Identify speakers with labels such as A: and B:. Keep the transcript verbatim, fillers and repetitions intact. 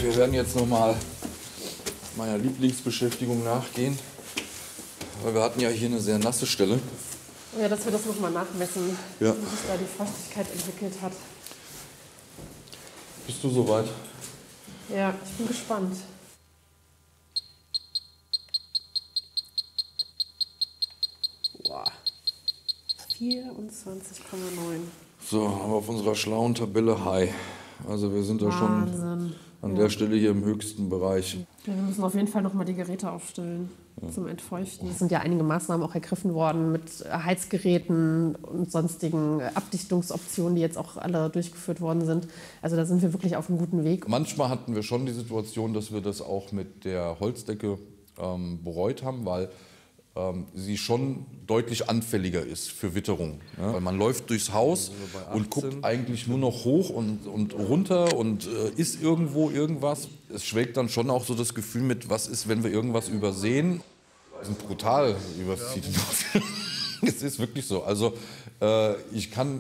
A: wir werden jetzt noch mal meiner Lieblingsbeschäftigung nachgehen. Weil wir hatten ja hier eine sehr nasse Stelle.
B: Ja, dass wir das noch mal nachmessen,
A: Ja.
B: wie sich da die Feuchtigkeit entwickelt hat.
A: Bist du soweit?
B: Ja, ich bin gespannt. Boah. vierundzwanzig Komma neun.
A: So, aber auf unserer schlauen Tabelle High. Also wir sind da schon
B: Wahnsinn.
A: an
B: Ja.
A: der Stelle hier im höchsten Bereich.
B: Ja, wir müssen auf jeden Fall noch mal die Geräte aufstellen zum Entfeuchten. Es sind ja einige Maßnahmen auch ergriffen worden mit Heizgeräten und sonstigen Abdichtungsoptionen, die jetzt auch alle durchgeführt worden sind. Also da sind wir wirklich auf einem guten Weg.
A: Manchmal hatten wir schon die Situation, dass wir das auch mit der Holzdecke ähm, bereut haben, weil ähm, sie schon deutlich anfälliger ist für Witterung. Ja? Weil man läuft durchs Haus und guckt eigentlich nur noch hoch und, und runter und äh, ist irgendwo irgendwas. Es schwelgt dann schon auch so das Gefühl mit, was ist, wenn wir irgendwas übersehen. Wir sind brutal übers Ziel hinaus. Es ist wirklich so. Also äh, ich kann